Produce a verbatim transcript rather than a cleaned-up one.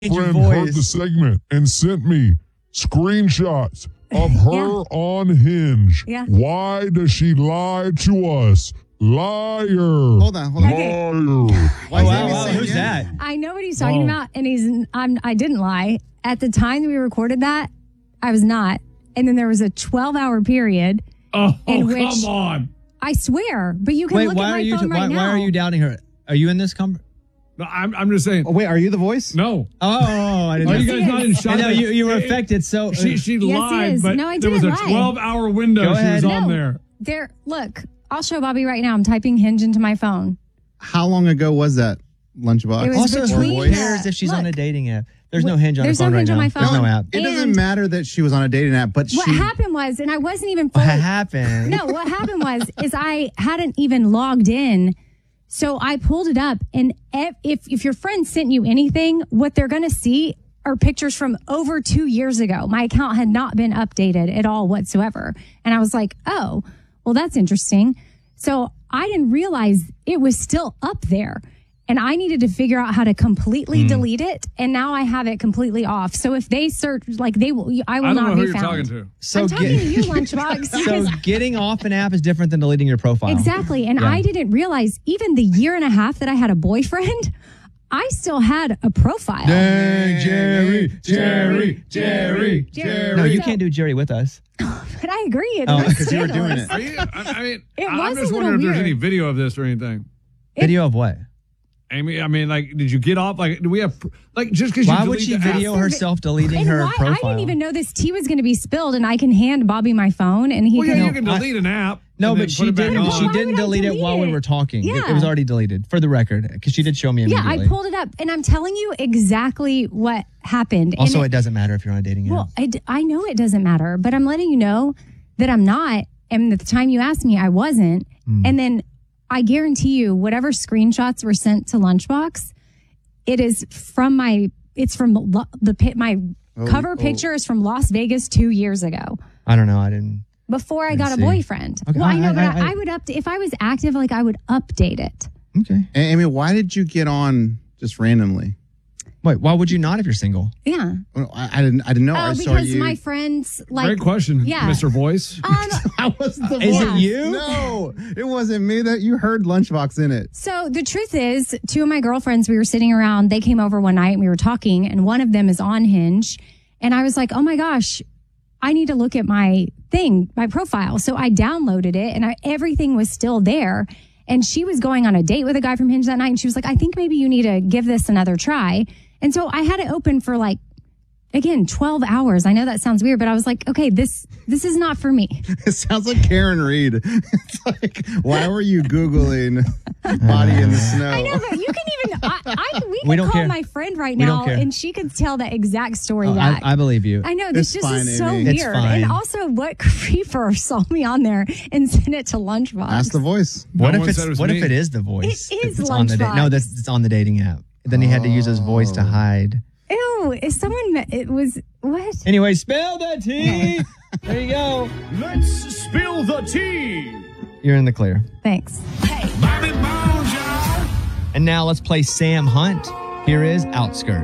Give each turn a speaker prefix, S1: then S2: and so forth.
S1: friend heard the segment and sent me screenshots of her
S2: Yeah.
S1: on Hinge.
S2: Yeah.
S1: Why does she lie to us? Liar.
S3: Hold on, hold on.
S1: Liar.
S3: Why is
S4: wow,
S3: Amy
S4: wow,
S3: saying
S4: who's
S3: yeah?
S4: that?
S2: I know what he's talking
S1: Oh.
S2: about, and he's. I'm. I didn't lie at the time that we recorded that. I was not, and then there was a twelve hour period.
S5: Oh,
S2: In
S5: come
S2: which-
S5: on.
S2: I swear, but you can
S4: Wait,
S2: look
S4: why
S2: at
S4: are
S2: my
S4: you
S2: phone
S4: why,
S2: right
S4: why
S2: now.
S4: are you doubting her? Are you in this com-
S5: No, I'm, I'm just saying.
S3: Oh, wait, are you the voice?
S5: No.
S4: Oh, I didn't
S5: Are
S4: know.
S5: you
S2: Yes,
S5: guys
S2: he
S5: not
S2: is.
S5: in shock?
S4: I know you, you were
S5: It-
S4: affected. So
S5: She, she
S2: Yes, he
S5: lied,
S2: is.
S5: but
S2: No, I
S5: there was a
S2: didn't lie.
S5: twelve hour window
S4: Go
S5: she
S4: ahead.
S5: was on
S2: No.
S5: there.
S2: There, look. I'll show Bobby right now. I'm typing Hinge into my phone.
S3: How long ago was that, Lunchbox?
S2: It was
S4: also, who
S2: between
S4: cares
S2: the-
S4: if she's on a
S2: look.
S4: dating app? There's no Hinge on
S2: There's
S4: her phone
S2: no
S4: right
S2: Hinge
S4: now.
S2: on my
S4: There's no
S2: phone.
S4: app.
S3: It doesn't
S2: And-
S3: matter that she was on a dating app, but
S2: What
S3: she.
S2: happened was, and I wasn't even
S4: What
S2: fully.
S4: happened?
S2: No, what happened was, is I hadn't even logged in. So I pulled it up, and ev- if if your friend sent you anything, what they're going to see are pictures from over two years ago. My account had not been updated at all whatsoever. And I was like, oh, well, that's interesting. So I didn't realize it was still up there. And I needed to figure out how to completely delete it. And now I have it completely off. So if they search, like they will, I will
S5: I don't
S2: not
S5: know
S2: be
S5: who you're
S2: found.
S5: talking to.
S4: So
S2: I'm talking
S4: get-
S2: to you, Lunchbox.
S4: So
S2: because
S4: getting off an app is different than deleting your profile.
S2: Exactly. And
S4: Yeah.
S2: I didn't realize even the year and a half that I had a boyfriend, I still had a profile.
S4: Dang, Jerry, Jerry,
S5: Jerry,
S2: Jerry.
S4: No, you
S2: So-
S4: can't do Jerry with us.
S2: But I agree. It
S4: Oh,
S2: was
S3: because you were doing
S2: scandalous.
S3: it.
S5: Are you, I, I mean,
S2: It
S5: I'm
S2: was a
S5: just
S2: little
S5: wondering if there's
S2: weird.
S5: any video of this or anything.
S4: Video of what?
S5: Amy, I mean, like, did you get off? Like, do we have, like, just because you
S4: Why would
S5: delete
S4: she
S5: the app-
S4: video herself deleting
S2: And
S4: her
S2: why?
S4: profile?
S2: I didn't even know this tea was going to be spilled, and I can hand Bobby my phone, and he
S5: Well, yeah,
S2: can.
S5: you can
S4: I-
S5: delete an app.
S4: No,
S5: and then
S4: but
S5: put
S4: she
S5: it back
S4: didn't.
S5: on.
S4: She
S2: Why
S4: didn't
S2: would I
S4: delete it
S2: delete
S4: while we
S2: it?
S4: were talking. It, it
S2: Yeah.
S4: was already deleted for the record because she did show me
S2: Yeah,
S4: immediately.
S2: I pulled it up, and I'm telling you exactly what happened.
S4: Also,
S2: and
S4: it, doesn't matter if you're on a dating app.
S2: Well, I, d- I know it doesn't matter, but I'm letting you know that I'm not. And at the time you asked me, I wasn't.
S4: Hmm.
S2: And then I guarantee you, whatever screenshots were sent to Lunchbox, it is from my. It's from lo- the pit. My
S3: Oh,
S2: cover
S3: oh.
S2: picture is from Las Vegas two years ago.
S4: I don't know. I didn't.
S2: Before I
S4: I
S2: got a
S4: see.
S2: boyfriend.
S4: Okay,
S2: Well, I
S4: I-
S2: know,
S4: I-
S2: but I,
S4: I-
S2: I would up if I was active, like I would update it.
S4: Okay.
S3: A- Amy, why did you get on just randomly?
S4: Wait, why would you not if you're single?
S2: Yeah.
S3: Oh, I, I didn't. I didn't know.
S2: Oh,
S3: I saw
S2: because
S3: you.
S2: my friends like.
S5: Great question,
S2: Yeah.
S5: Mister Voice.
S2: Um,
S3: I wasn't the
S4: Is
S3: voice.
S4: it you?
S3: No, it wasn't me. That you heard Lunchbox in it.
S2: So the truth is, two of my girlfriends, we were sitting around, they came over one night and we were talking, and one of them is on Hinge. And I was like, oh my gosh, I need to look at my thing, my profile. So I downloaded it, and I, everything was still there. And she was going on a date with a guy from Hinge that night. And she was like, I think maybe you need to give this another try. And so I had it open for like, again, twelve hours. I know that sounds weird, but I was like, okay, this, this is not for me.
S3: It sounds like Karen Reed. It's like, why were you Googling body in the snow?
S2: I know, but you can even, I, I, we can
S4: We don't
S2: call
S4: care.
S2: my friend right
S4: We don't
S2: now
S4: care.
S2: and she could tell the exact story
S4: Oh,
S2: back.
S4: I, I believe you.
S2: I know, this
S3: It's
S2: just
S3: fine,
S2: is so
S3: Amy.
S2: weird.
S4: It's fine.
S2: And also, what creeper saw me on there and sent it to Lunchbox?
S3: Ask the voice.
S4: What
S5: No
S4: if
S5: one
S4: it's
S5: said it was
S4: what
S5: me.
S4: if it is the voice?
S2: It is
S4: It's on the da- no,
S2: Lunchbox.
S4: that's it's on the dating app. Then he had to use his voice to hide.
S2: Ew, is someone, me- it was, what?
S4: Anyway, spill the tea. There you go.
S6: Let's spill the tea.
S4: You're in the clear.
S2: Thanks.
S6: Bobby Bones, y'all.
S4: And now let's play Sam Hunt. Here is Outskirts.